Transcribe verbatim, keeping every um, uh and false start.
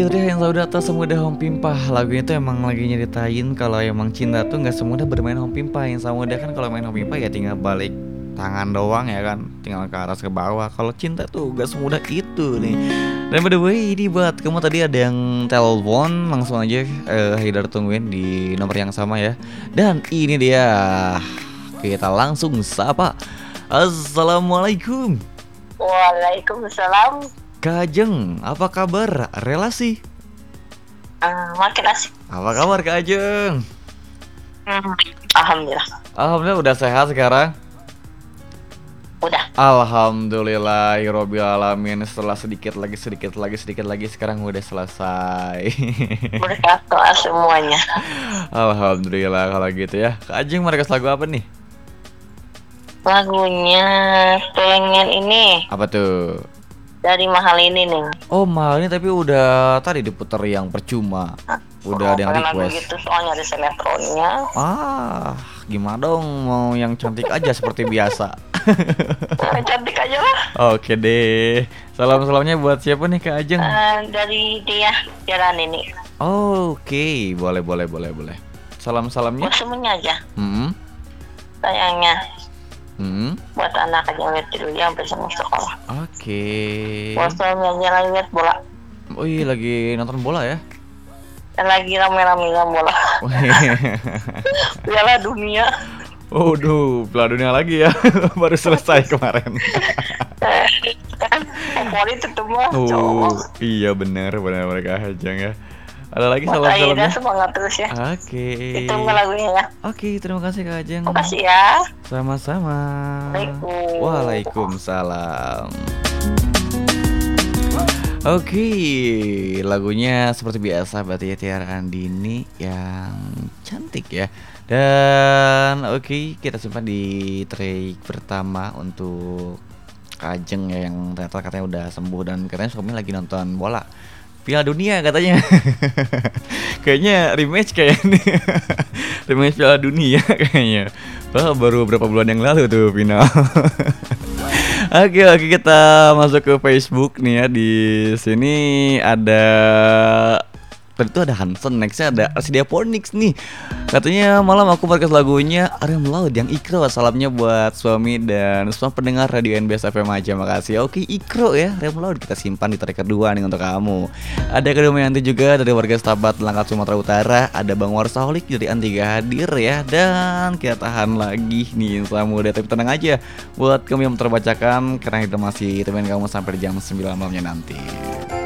Oke udah yang tahu data semudah home pimpah. Lagunya tuh emang lagi nyeritain kalau emang cinta tuh nggak semudah bermain home pimpah. Yang semudah kan kalau main home pimpah ya tinggal balik tangan doang ya kan, tinggal ke atas ke bawah. Kalau cinta tuh gak semudah itu nih. Dan by the way ini buat kamu tadi ada yang telepon, langsung aja eh, Haidar tungguin di nomor yang sama ya. Dan ini dia, kita langsung sapa. Assalamualaikum. Waalaikumsalam. Kak Ajeng, apa kabar? Relasi? Uh, makin asik. Apa kabar Kak Ajeng? Hmm, Alhamdulillah. Alhamdulillah udah sehat sekarang? Udah. Alhamdulillahirobbil alamin. Setelah sedikit lagi sedikit lagi sedikit lagi sekarang udah selesai. Berkat doa semuanya. Alhamdulillah kalau gitu ya. Kak Ajeng mau request lagu apa nih? Lagunya pengen ini. Apa tuh? Dari Mahal Ini nih. Oh mahal ini tapi udah tadi diputer yang percuma. Udah Oh, ada yang pengen lagu request. gitu soalnya ada sinetronnya. Ah, gimana dong mau yang cantik aja seperti biasa. Nah, cantik aja lah. Oke deh. Salam-salamnya buat siapa nih Kak Ajeng? Uh, dari dia jalan ini. Oke, boleh boleh boleh boleh. Salam-salamnya. Buat semuanya aja. Hmm. Sayangnya Hmm. buat anak aja lihat dulu ya sampai sama sekolah. Oke. Buat suami aja lagi lihat bola. Oh iya lagi nonton bola ya? Dan lagi rame-ramenya bola. Piala dunia. Oh duh, Piala Dunia lagi ya. Baru selesai kemarin. Kan favorit itu mah. Oh iya benar benar mereka Ajeng ya. Ada lagi Buat salam-salamnya? Aida semangat terus ya. Oke. Itu lagunya ya. Oke, terima kasih Kak Ajeng. Makasih ya. Sama-sama. Waalaikum. Waalaikumsalam. Oke, lagunya seperti biasa berarti ya Tiara Andini yang cantik ya. Dan oke, kita simpan di track pertama untuk Kak Ajeng ya, yang ternyata katanya udah sembuh dan katanya suaminya lagi nonton bola. Piala Dunia katanya. Kayaknya rematch kayaknya. Rematch Piala Dunia kayaknya. Wah, baru berapa bulan yang lalu tuh final. Oke, oke kita masuk ke Facebook nih ya. Di sini ada tadi tuh ada Hansen, nextnya ada Arsidia Ponix nih. Katanya malam aku podcast lagunya Rem Laut yang Ikro. Salamnya buat suami dan semua pendengar radio N B S F M aja, makasih. Oke Ikro ya, Rem Laut kita simpan di track kedua nih untuk kamu. Ada Kedomayanti juga dari warga Stabat Langkat Sumatera Utara. Ada Bang Warsaholik dari Antiga hadir ya. Dan kita tahan lagi nih sama udah, tapi tenang aja buat kamu yang terbacakan karena kita masih temenin kamu sampai jam sembilan malamnya nanti.